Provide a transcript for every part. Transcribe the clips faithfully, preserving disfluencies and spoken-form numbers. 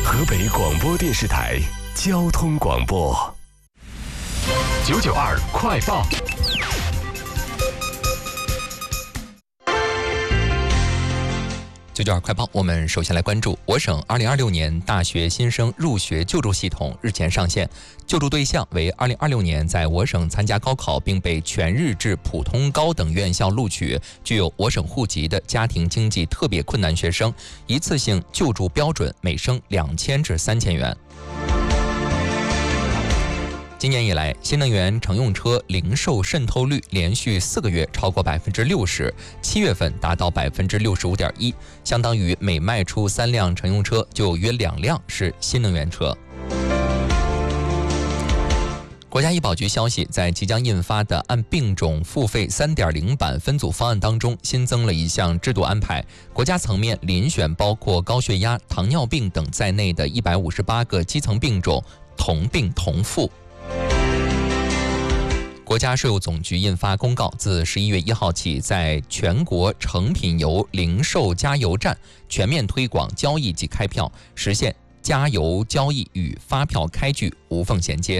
河北广播电视台交通广播九九二快报。 九九二快报，我们首先来关注我省二零二六年大学新生入学救助系统日前上线，救助对象为二零二六年在我省参加高考并被全日制普通高等院校录取、具有我省户籍的家庭经济特别困难学生，一次性救助标准每生两千至三千元。今年以来，新能源乘用车零售渗透率连续四个月超过百分之六十，七月份达到百分之六十五点一，相当于每卖出三辆乘用车，就有约两辆是新能源车。国家医保局消息，在即将印发的按病种付费 三点零 版分组方案当中，新增了一项制度安排，国家层面遴选包括高血压、糖尿病等在内的一百五十八个基层病种，同病同付。国家税务总局印发公告，自十一月一号起，在全国成品油零售加油站全面推广交易及开票，实现加油交易与发票开具无缝衔接。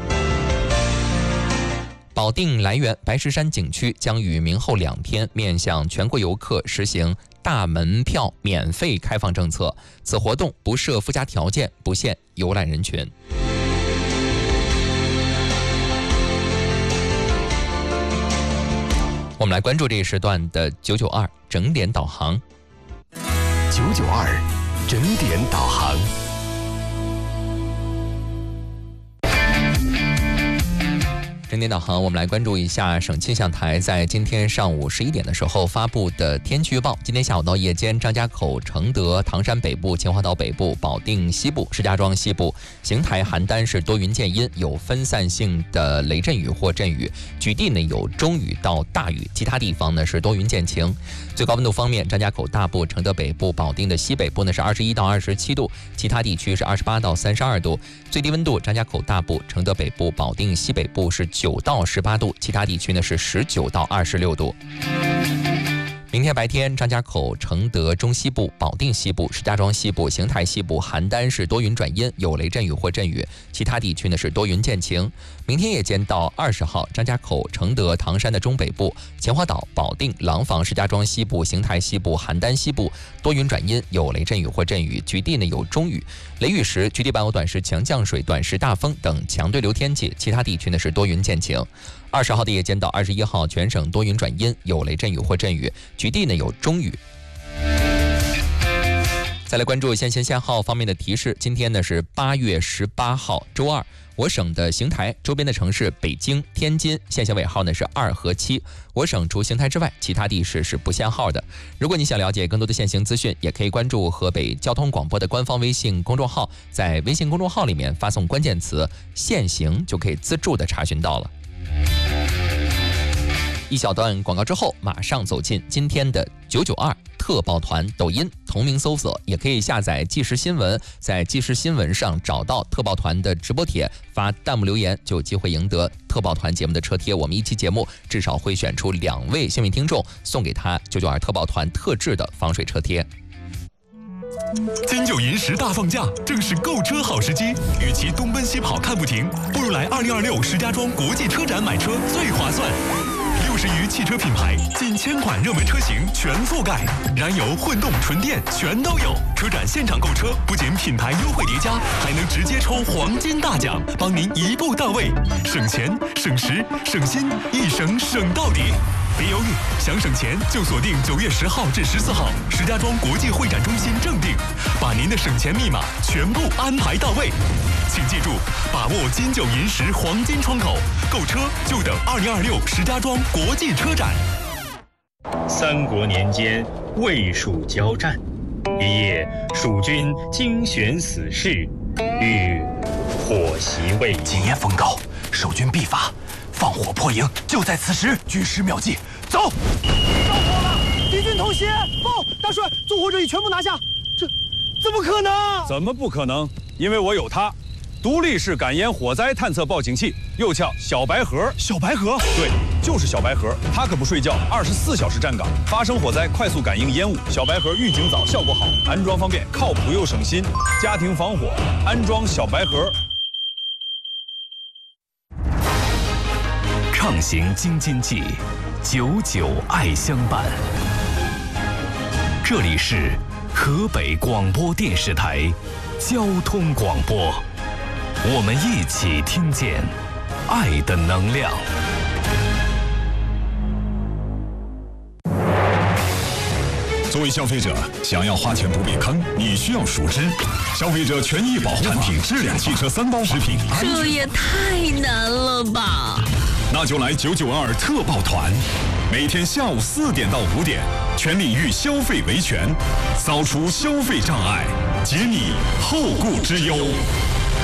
保定涞源白石山景区将于明后两天面向全国游客实行大门票免费开放政策，此活动不设附加条件，不限游览人群。我们来关注这一时段的九九二整点导航。 九九二整点导航。 整点导航，我们来关注一下省气象台在今天上午十一点的时候发布的天气预报。今天下午到夜间，张家口、承德、唐山北部、秦皇岛北部、保定西部、石家庄西部、邢台、邯郸是多云见阴，有分散性的雷阵雨或阵雨，局地呢有中雨到大雨，其他地方呢是多云见晴。最高温度方面，张家口大部、承德北部、保定的西北部呢是二十一到二十七度，其他地区是二十八到三十二度。最低温度，张家口大部、承德北部、保定西北部是九到十八度，其他地区呢是十九到二十六度。明天白天，张家口、承德中西部、保定西部、石家庄西部、邢台西部、邯郸是多云转阴，有雷阵雨或阵雨，其他地区呢是多云见晴。明天夜间到二十号，张家口、承德、唐山的中北部、秦皇岛、保定、廊坊、石家庄西部、邢台西部、邯郸西部多云转阴，有雷阵雨或阵雨，局地呢有中雨。雷雨时，局地伴有短时强降水、短时大风等强对流天气，其他地区呢是多云见晴。二十号的夜间到二十一号，全省多云转阴，有雷阵雨或阵雨，局地呢有中雨。再来关注限行限号方面的提示，今天呢是八月十八号周二，我省的邢台周边的城市北京、天津限行尾号呢是二和七，我省除邢台之外，其他地市是不限号的。如果你想了解更多的限行资讯，也可以关注河北交通广播的官方微信公众号，在微信公众号里面发送关键词限行，就可以自助的查询到了。一小段广告之后，马上走进今天的九九二特报团抖音，同名搜索，也可以下载即时新闻，在即时新闻上找到特报团的直播帖，发弹幕留言就有机会赢得特报团节目的车贴。我们一期节目至少会选出两位幸运听众，送给他九九二特报团特制的防水车贴。 金九银十大放假，正是购车好时机。与其东奔西跑看不停，不如来二零二六石家庄国际车展买车最划算。六十余汽车品牌，近千款热门车型全覆盖，燃油、混动、纯电全都有。车展现场购车，不仅品牌优惠叠加，还能直接抽黄金大奖，帮您一步到位，省钱、省时、省心，一省省到底。别犹豫，想省钱就锁定九月十号至十四号石家庄国际会展中心正定，把您的省钱密码全部安排到位。请记住，把握金九银十黄金窗口，购车就等二零二六石家庄国际车展。 三国年间，魏蜀交战，一夜蜀军精选死士，欲火袭魏营。 今夜风高，守军必发。放火破营，就在此时。军师妙计，走！ 着火了！敌军偷袭！报，大帅，纵火者已全部拿下。这怎么可能？ 怎么不可能？因为我有他， 独立式感烟火灾探测报警器，又叫小白盒。 小白盒， 对，就是小白盒，它可不睡觉，二十四小时站岗，发生火灾快速感应烟雾。小白盒预警早，效果好，安装方便，靠谱又省心。家庭防火，安装小白盒。 畅行京津冀，久久爱相伴。这里是河北广播电视台交通广播，我们一起听见爱的能量。 作为消费者，想要花钱不被坑，你需要熟知消费者权益保护产品质量、汽车三包食品。 这也太难了吧！ 那就来九九二特报团，每天下午四点到五点，全领域消费维权，扫除消费障碍，解你后顾之忧。